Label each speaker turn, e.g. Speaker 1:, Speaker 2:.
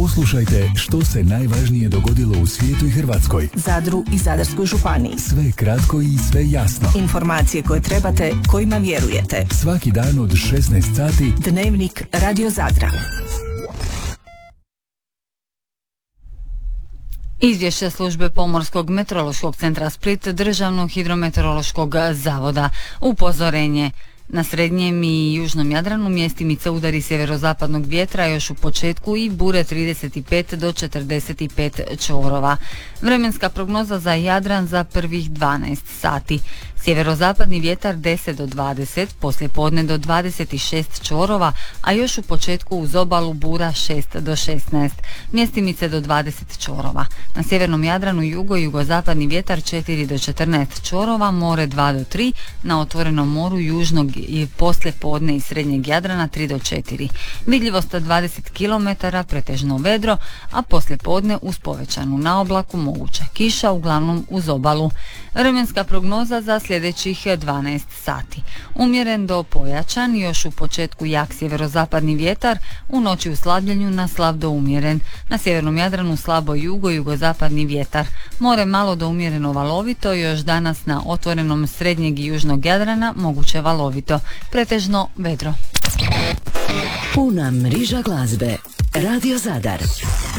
Speaker 1: Poslušajte što se najvažnije dogodilo u svijetu i Hrvatskoj,
Speaker 2: Zadru i Zadarskoj županiji.
Speaker 1: sve kratko i sve jasno.
Speaker 2: Informacije koje trebate, kojima vjerujete.
Speaker 1: Svaki dan od 16 sati.
Speaker 2: Dnevnik Radio Zadra.
Speaker 3: Izvješće službe Pomorskog meteorološkog centra Split, Državnog hidrometeorološkog zavoda. Upozorenje. Na srednjem i južnom Jadranu mjestimice udari sjeverozapadnog vjetra još u početku i bure 35 do 45 čvorova. Vremenska prognoza za Jadran za prvih 12 sati. Sjeverozapadni vjetar 10 do 20, poslijepodne do 26 čvorova, a još u početku uz obalu bura 6 do 16, mjestimice do 20 čvorova. Na sjevernom Jadranu jugo i jugozapadni vjetar 4 do 14 čvorova, more 2 do 3, na otvorenom moru južnog i poslijepodne i srednjeg Jadrana 3 do 4. Vidljivost 20 km, pretežno vedro, a poslijepodne uz povećanu naoblaku moguća kiša, uglavnom uz obalu. Vremenska prognoza za sljedećih 12 sati. Umjeren do pojačan, još u početku jak sjeverozapadni vjetar, u noći u slabljenju na slab do umjeren. Na sjevernom Jadranu slabo jugo i jugozapadni vjetar. More malo do umjereno valovito, još danas na otvorenom srednjeg i južnog Jadrana moguće valovito. Pretežno vedro.
Speaker 4: Puna mriža glazbe. Radio Zadar.